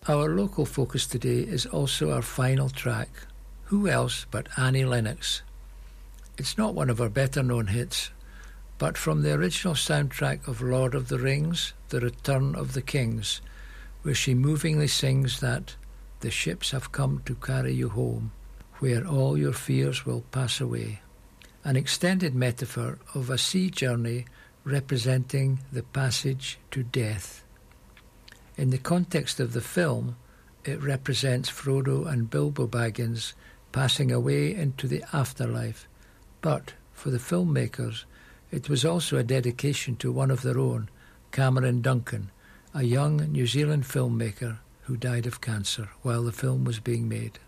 Our local focus today is also our final track. Who else but Annie Lennox? It's not one of her better-known hits, but from the original soundtrack of Lord of the Rings, The Return of the Kings, where she movingly sings that the ships have come to carry you home, where all your fears will pass away. An extended metaphor of a sea journey representing the passage to death. In the context of the film, it represents Frodo and Bilbo Baggins passing away into the afterlife. But for the filmmakers, it was also a dedication to one of their own, Cameron Duncan, a young New Zealand filmmaker who died of cancer while the film was being made.